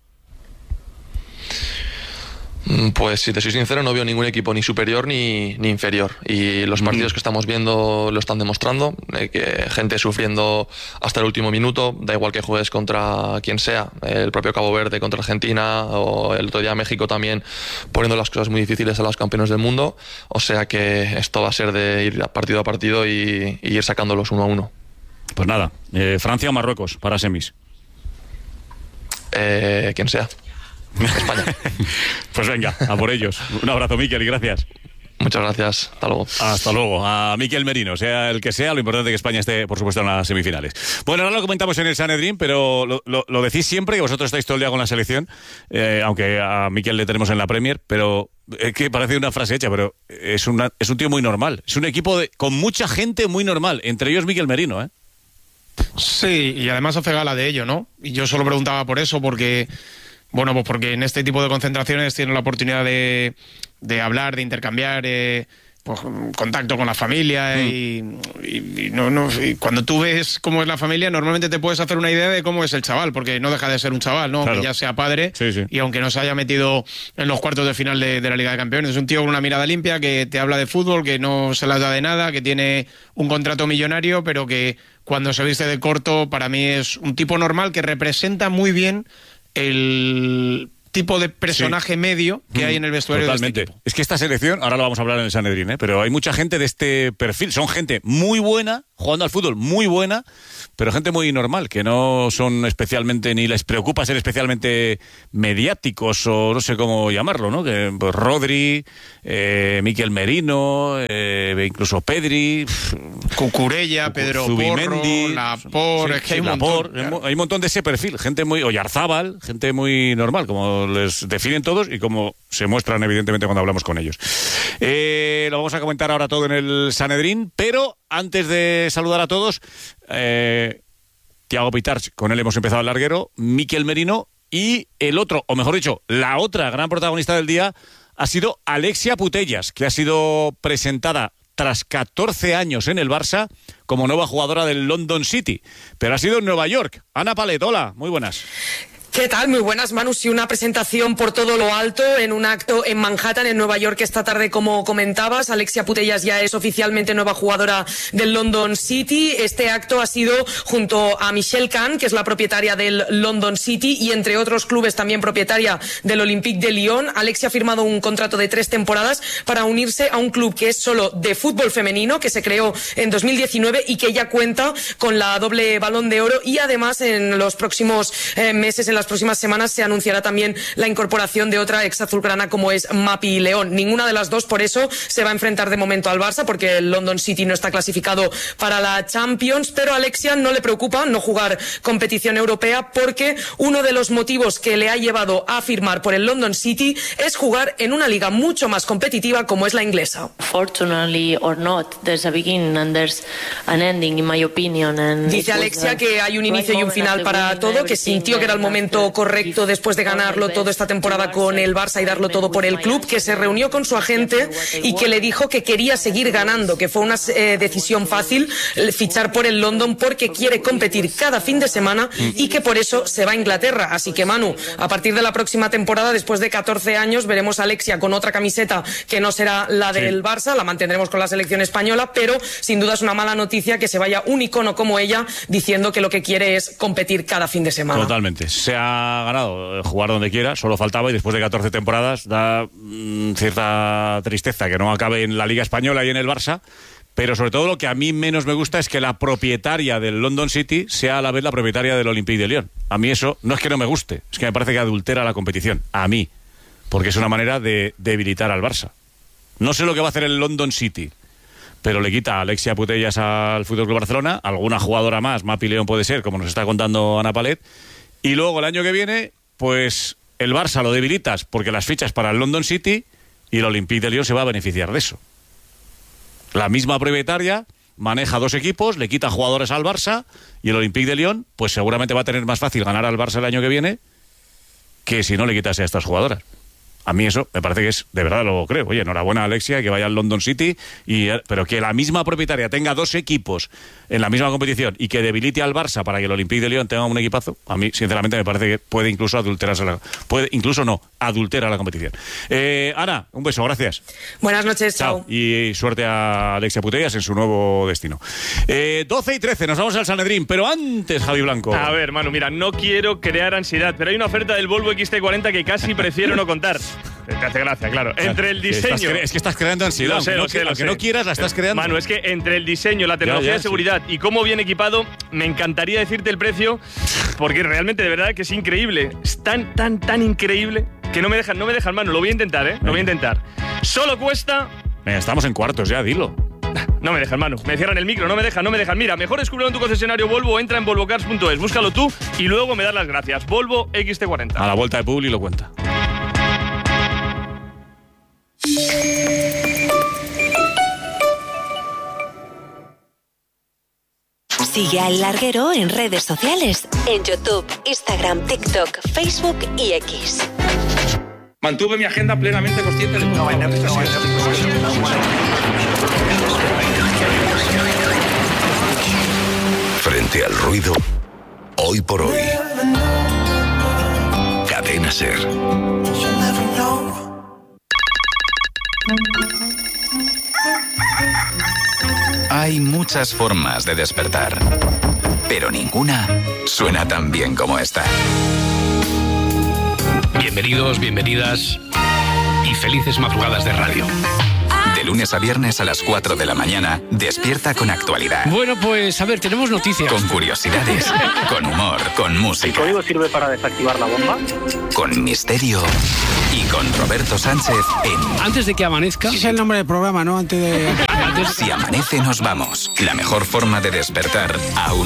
Pues si te soy sincero, no veo ningún equipo ni superior ni, ni inferior. Y los partidos mm. que estamos viendo lo están demostrando, eh, que gente sufriendo hasta el último minuto, da igual que juegues contra quien sea, el propio Cabo Verde contra Argentina, o el otro día México también, poniendo las cosas muy difíciles a los campeones del mundo. O sea que esto va a ser de ir partido a partido y, y ir sacándolos uno a uno. Pues nada, eh, ¿Francia o Marruecos para semis? Eh, quien sea. España. Pues venga, a por ellos. Un abrazo, Mikel, y gracias. Muchas gracias, hasta luego. Hasta luego. A Mikel Merino, sea el que sea, lo importante es que España esté, por supuesto, en las semifinales. Bueno, ahora lo comentamos en el Sanedrín, pero lo, lo, lo decís siempre, que vosotros estáis todo el día con la selección, eh, aunque a Mikel le tenemos en la Premier, pero es que parece una frase hecha, pero es, una, es un tío muy normal. Es un equipo de, con mucha gente muy normal, entre ellos Mikel Merino, ¿eh? Sí, y además hace gala de ello, ¿no? Y yo solo preguntaba por eso, porque... Bueno, pues porque en este tipo de concentraciones tienen la oportunidad de, de hablar, de intercambiar, eh, pues, contacto con la familia mm. y, y, y, no, no, y cuando tú ves cómo es la familia, normalmente te puedes hacer una idea de cómo es el chaval, porque no deja de ser un chaval, ¿no? Claro. Que ya sea padre sí, sí. y aunque no se haya metido en los cuartos de final de, de la Liga de Campeones. Es un tío con una mirada limpia que te habla de fútbol, que no se las da de nada, que tiene un contrato millonario, pero que cuando se viste de corto, para mí es un tipo normal que representa muy bien el tipo de personaje sí. medio que hay en el vestuario. Totalmente. De este equipo. Es que esta selección, ahora lo vamos a hablar en el Sanedrín, ¿eh? Pero hay mucha gente de este perfil, son gente muy buena, jugando al fútbol muy buena, pero gente muy normal, que no son especialmente, ni les preocupa ser especialmente mediáticos o no sé cómo llamarlo, ¿no? Que pues, Rodri, eh, Mikel Merino, eh, incluso Pedri, Cucurella, Pedro Porro, Laporte, sí, es que hay, sí, un Laporte, montón, claro. hay un montón de ese perfil, gente muy, Oyarzábal, gente muy normal, como les definen todos y como se muestran evidentemente cuando hablamos con ellos. Eh, lo vamos a comentar ahora todo en el Sanedrín, pero antes de saludar a todos, eh, Thiago Pitars, con él hemos empezado el larguero, Mikel Merino y el otro, o mejor dicho, la otra gran protagonista del día ha sido Alexia Putellas, que ha sido presentada tras catorce años en el Barça como nueva jugadora del London City, pero ha sido en Nueva York. Ana Palet, hola, muy buenas. ¿Qué tal? Muy buenas, Manu. Sí, una presentación por todo lo alto en un acto en Manhattan, en Nueva York, esta tarde, como comentabas. Alexia Putellas ya es oficialmente nueva jugadora del London City. Este acto ha sido junto a Michelle Kahn, que es la propietaria del London City, y entre otros clubes también propietaria del Olympique de Lyon. Alexia ha firmado un contrato de tres temporadas para unirse a un club que es solo de fútbol femenino, que se creó en dos mil diecinueve y que ya cuenta con la doble Balón de Oro, y además en los próximos eh, meses, en las próximas semanas, se anunciará también la incorporación de otra ex azulgrana como es Mapi León. Ninguna de las dos, por eso, se va a enfrentar de momento al Barça, porque el London City no está clasificado para la Champions, pero a Alexia no le preocupa no jugar competición europea, porque uno de los motivos que le ha llevado a firmar por el London City es jugar en una liga mucho más competitiva como es la inglesa. Fortunately or not, there's a beginning and there's an ending, in my opinion. And dice Alexia que hay un inicio y un final para todo, que sintió que era el momento correcto después de ganarlo todo esta temporada con el Barça y darlo todo por el club, que se reunió con su agente y que le dijo que quería seguir ganando, que fue una eh, decisión fácil fichar por el London, porque quiere competir cada fin de semana y que por eso se va a Inglaterra. Así que, Manu, a partir de la próxima temporada, después de catorce años, veremos a Alexia con otra camiseta que no será la del sí. Barça, la mantendremos con la selección española, pero sin duda es una mala noticia que se vaya un icono como ella diciendo que lo que quiere es competir cada fin de semana. Totalmente. Se ha ganado jugar donde quiera, solo faltaba, y después de catorce temporadas da mmm, cierta tristeza que no acabe en la Liga Española y en el Barça, pero sobre todo lo que a mí menos me gusta es que la propietaria del London City sea a la vez la propietaria del Olympique de Lyon. A mí eso no es que no me guste, es que me parece que adultera la competición, a mí, porque es una manera de debilitar al Barça. No sé lo que va a hacer el London City, pero le quita a Alexia Putellas al F C Barcelona, alguna jugadora más, Mapi León puede ser, como nos está contando Ana Palet, y luego el año que viene, pues el Barça lo debilitas porque las fichas para el London City, y el Olympique de Lyon se va a beneficiar de eso. La misma propietaria maneja dos equipos, le quita jugadores al Barça, y el Olympique de Lyon pues seguramente va a tener más fácil ganar al Barça el año que viene que si no le quitase a estas jugadoras. A mí eso me parece que es, de verdad lo creo. Oye, enhorabuena a Alexia, que vaya al London City, y, pero que la misma propietaria tenga dos equipos en la misma competición y que debilite al Barça para que el Olympique de Lyon tenga un equipazo, a mí sinceramente me parece que puede incluso adulterarse la, puede incluso no, adultera la competición. Eh, Ana, un beso, gracias. Buenas noches, chao. chao. Y suerte a Alexia Putellas en su nuevo destino. Eh, doce y trece, nos vamos al Sanedrín, pero antes, Javi Blanco. A ver, Manu, mira, no quiero crear ansiedad, pero hay una oferta del Volvo X T cuarenta que casi prefiero no contar. Te hace gracia, claro. Entre el diseño... Estás cre- es que estás creando ansiedad. Lo sé, aunque lo no, sé, lo aunque sé. no quieras, la estás creando. Manu, es que entre el diseño, la tecnología ya, ya, de seguridad sí. y cómo viene equipado, me encantaría decirte el precio, porque realmente, de verdad, que es increíble. Es tan, tan, tan increíble que no me dejan, no me dejan, Manu. Lo voy a intentar, ¿eh? Venga. Lo voy a intentar. Solo cuesta... Venga, estamos en cuartos ya, dilo. No me dejan, Manu. Me cierran el micro, no me dejan, no me dejan. Mira, mejor descúbrelo en tu concesionario Volvo, entra en volvo cars punto es, búscalo tú y luego me das las gracias. Volvo X T cuarenta. A la vuelta de Publi lo cuenta. Sigue a El Larguero en redes sociales, en YouTube, Instagram, TikTok, Facebook y X. Mantuve mi agenda plenamente consciente de... No, no, no, no, no, no, no, no, no. ruido, hoy por hoy. Cadena SER. Hay muchas formas de despertar, pero ninguna suena tan bien como esta. Bienvenidos, bienvenidas y felices madrugadas de radio. De lunes a viernes a las cuatro de la mañana, despierta con actualidad. Bueno, pues a ver, tenemos noticias. Con curiosidades, con humor, con música. ¿El código sirve para desactivar la bomba? Con misterio y con Roberto Sánchez en... Antes de que amanezca... Ese es el nombre del programa, ¿no? Antes de... Si amanece nos vamos. La mejor forma de despertar aún